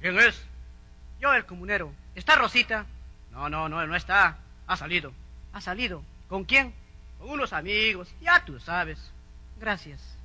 ¿Quién es? Yo, el comunero. ¿Está Rosita? No está. Ha salido. ¿Ha salido? ¿Con quién? Con unos amigos, ya tú sabes. Gracias.